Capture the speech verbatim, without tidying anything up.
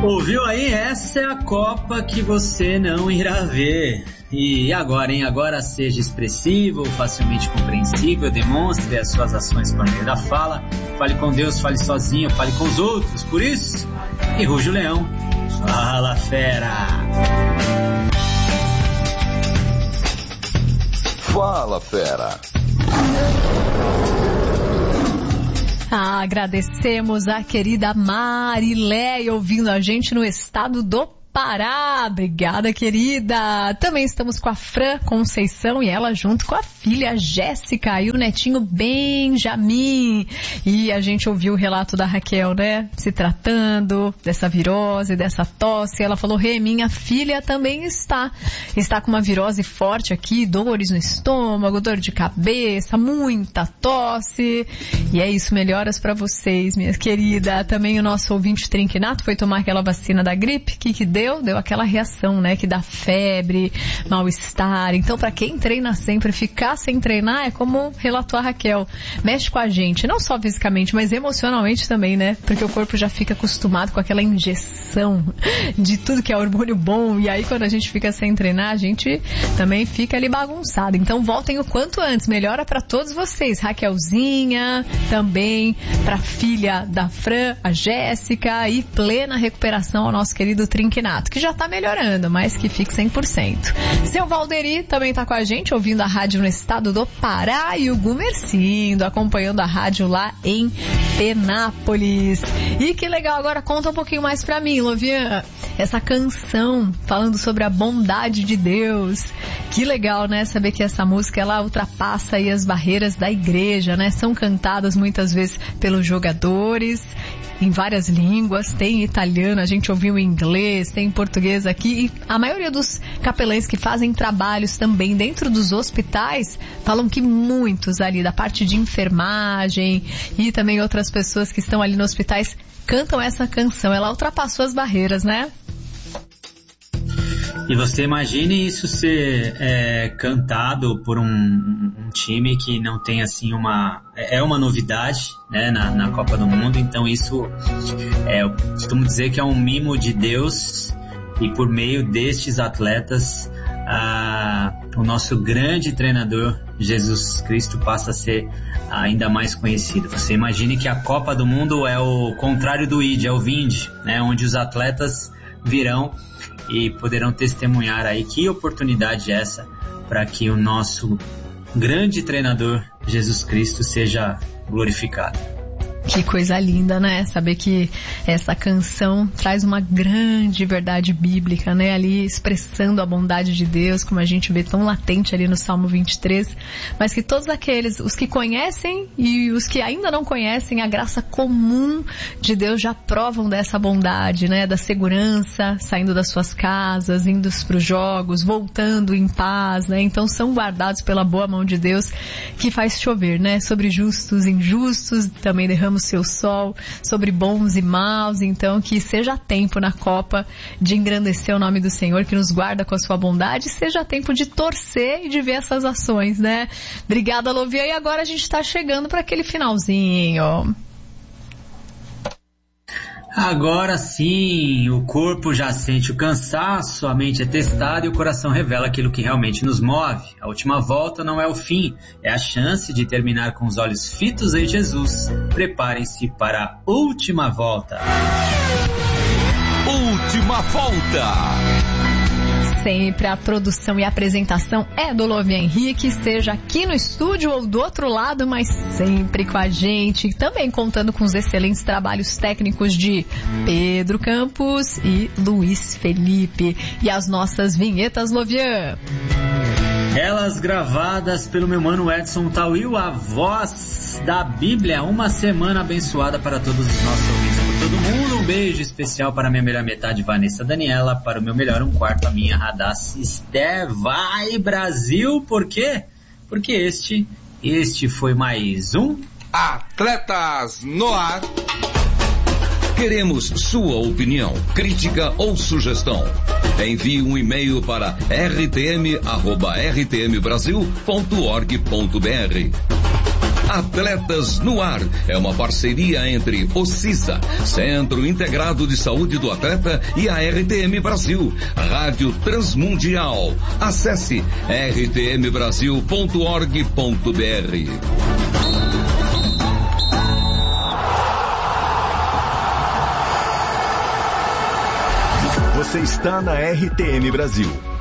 Ouviu aí? Essa é a Copa que você não irá ver. E agora, hein? Agora seja expressivo, facilmente compreensível, demonstre as suas ações por meio da fala. Fale com Deus, fale sozinho, fale com os outros. Por isso, e ruge o leão. Fala, fera! Fala, fera! Ah, agradecemos a querida Marileia ouvindo a gente no estado do Pará. Obrigada, querida. Também estamos com a Fran Conceição e ela junto com a filha Jéssica e o netinho Benjamin. E a gente ouviu o relato da Raquel, né? Se tratando dessa virose, dessa tosse. Ela falou, Rê, minha filha também está. Está com uma virose forte aqui, dores no estômago, dor de cabeça, muita tosse. E é isso, melhoras pra vocês, minha querida. Também o nosso ouvinte Trinquinato foi tomar aquela vacina da gripe. O que que deu? Deu aquela reação, né? Que dá febre, mal-estar. Então, pra quem treina sempre, ficar sem treinar é como relatou a Raquel. Mexe com a gente, não só fisicamente, mas emocionalmente também, né? Porque o corpo já fica acostumado com aquela injeção de tudo que é hormônio bom. E aí, quando a gente fica sem treinar, a gente também fica ali bagunçado. Então, voltem o quanto antes. Melhora pra todos vocês. Raquelzinha, também pra filha da Fran, a Jéssica, e plena recuperação ao nosso querido Trinquinato, que já tá melhorando, mas que fique cem por cento. Seu Valderi também tá com a gente, ouvindo a rádio no estado do Pará, e o Gumercindo, acompanhando a rádio lá em Penápolis. E que legal, agora conta um pouquinho mais pra mim, Lovian, essa canção falando sobre a bondade de Deus. Que legal, né? Saber que essa música, ela ultrapassa aí as barreiras da igreja, né? São cantadas muitas vezes pelos jogadores, em várias línguas, tem italiano, a gente ouviu em inglês, tem em português aqui, e a maioria dos capelães que fazem trabalhos também dentro dos hospitais, falam que muitos ali da parte de enfermagem e também outras pessoas que estão ali nos hospitais cantam essa canção. Ela ultrapassou as barreiras, né? E você imagine isso ser é, cantado por um, um time que não tem assim uma... É uma novidade, né, na, na Copa do Mundo, então isso é, eu costumo dizer que é um mimo de Deus, e por meio destes atletas ah, o nosso grande treinador Jesus Cristo passa a ser ainda mais conhecido. Você imagine que a Copa do Mundo é o contrário do I D, é o Vinde, né, onde os atletas virão e poderão testemunhar aí que oportunidade é essa para que o nosso grande treinador Jesus Cristo seja glorificado. Que coisa linda, né? Saber que essa canção traz uma grande verdade bíblica, né? Ali expressando a bondade de Deus, como a gente vê tão latente ali no Salmo vinte e três, mas que todos aqueles, os que conhecem e os que ainda não conhecem a graça comum de Deus, já provam dessa bondade, né? Da segurança, saindo das suas casas, indo para os jogos, voltando em paz, né? Então são guardados pela boa mão de Deus, que faz chover, né? Sobre justos e injustos, também derrama o seu sol sobre bons e maus. Então que seja tempo na Copa de engrandecer o nome do Senhor, que nos guarda com a sua bondade, seja tempo de torcer e de ver essas ações, né? Obrigada, Lovia. E agora a gente está chegando para aquele finalzinho. Agora sim, o corpo já sente o cansaço, a mente é testada e o coração revela aquilo que realmente nos move. A última volta não é o fim, é a chance de terminar com os olhos fitos em Jesus. Preparem-se para a última volta. Última volta. Sempre a produção e a apresentação é do Lovia Henrique, seja aqui no estúdio ou do outro lado, mas sempre com a gente, também contando com os excelentes trabalhos técnicos de Pedro Campos e Luiz Felipe. E as nossas vinhetas, Lovia? Elas gravadas pelo meu mano Edson Tauil, a voz da Bíblia. Uma semana abençoada para todos os nossos ouvintes, para todo mundo. Um beijo especial para a minha melhor metade, Vanessa Daniela, para o meu melhor um quarto, a minha Radassa Esther. Vai, Brasil! Por quê? Porque este, este foi mais um Atletas no Ar. Queremos sua opinião, crítica ou sugestão. Envie um e-mail para r t m arroba r t m brasil ponto org ponto b r. Atletas no Ar é uma parceria entre o CISA, Centro Integrado de Saúde do Atleta, e a R T M Brasil, Rádio Transmundial. Acesse r t m brasil ponto org ponto b r. Você está na R T M Brasil.